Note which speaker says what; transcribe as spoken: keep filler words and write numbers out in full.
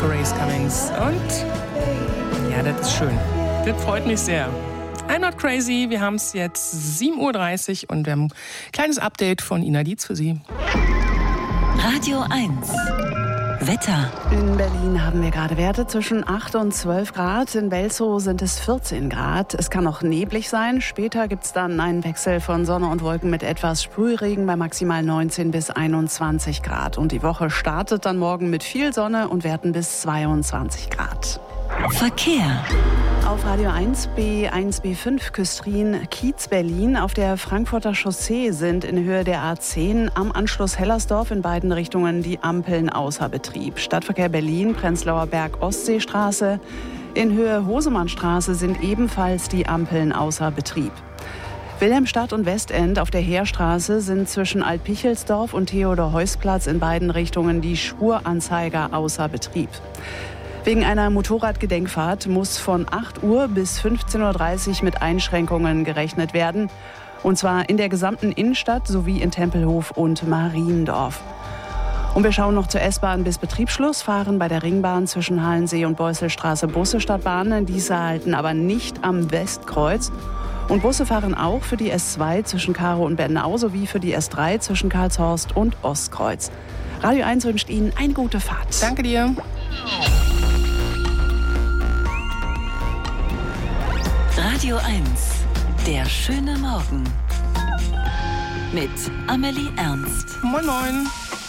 Speaker 1: Grace Cummings. Und ja, das ist schön. Das freut mich sehr. I'm not crazy. Wir haben es jetzt sieben Uhr dreißig und wir haben ein kleines Update von Ina Dietz für Sie.
Speaker 2: Radio eins. Wetter.
Speaker 3: In Berlin haben wir gerade Werte zwischen acht und zwölf Grad. In Belzow sind es vierzehn Grad. Es kann noch neblig sein. Später gibt es dann einen Wechsel von Sonne und Wolken mit etwas Sprühregen bei maximal neunzehn bis einundzwanzig Grad. Und die Woche startet dann morgen mit viel Sonne und Werten bis zweiundzwanzig Grad.
Speaker 2: Verkehr.
Speaker 3: Auf Radio eins B eins B fünf Küstrin-Kiez Berlin auf der Frankfurter Chaussee sind in Höhe der A zehn am Anschluss Hellersdorf in beiden Richtungen die Ampeln außer Betrieb. Stadtverkehr Berlin, Prenzlauer Berg Ostseestraße. In Höhe Hosemannstraße sind ebenfalls die Ampeln außer Betrieb. Wilhelmstadt und Westend auf der Heerstraße sind zwischen Altpichelsdorf und Theodor-Heuss-Platz in beiden Richtungen die Spuranzeiger außer Betrieb. Wegen einer Motorradgedenkfahrt muss von acht Uhr bis fünfzehn Uhr dreißig mit Einschränkungen gerechnet werden. Und zwar in der gesamten Innenstadt sowie in Tempelhof und Mariendorf. Und wir schauen noch zur S-Bahn bis Betriebsschluss, fahren bei der Ringbahn zwischen Halensee und Beusselstraße Busse statt Bahnen. Diese halten aber nicht am Westkreuz. Und Busse fahren auch für die S zwei zwischen Karow und Bennau sowie für die S drei zwischen Karlshorst und Ostkreuz. Radio eins wünscht Ihnen eine gute Fahrt.
Speaker 1: Danke dir.
Speaker 2: Radio eins. Der schöne Morgen. Mit Amelie Ernst.
Speaker 1: Moin, moin.